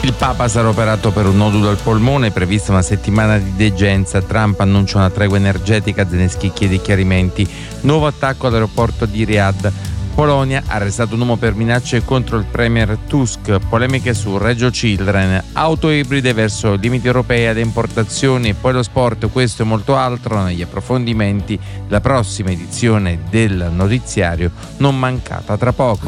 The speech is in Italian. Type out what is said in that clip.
Il Papa sarà operato per un nodulo al polmone, prevista una settimana di degenza. Trump annuncia una tregua energetica, Zelensky chiede chiarimenti. Nuovo attacco all'aeroporto di Riyadh. Polonia ha arrestato un uomo per minacce contro il premier Tusk. Polemiche su Reggio Children. Auto ibride verso limiti europei alle importazioni. E poi lo sport, questo e molto altro negli approfondimenti. La prossima edizione del notiziario non mancata tra poco.